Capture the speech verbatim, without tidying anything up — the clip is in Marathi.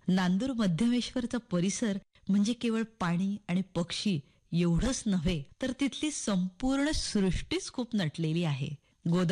नांदूर मध्यमेश्वरचा परिसर म्हणजे केवळ पाणी आणि पक्षी एवढंच नव्हे तर तिथली संपूर्ण सृष्टीच खूप नटलेली आहे. गोदा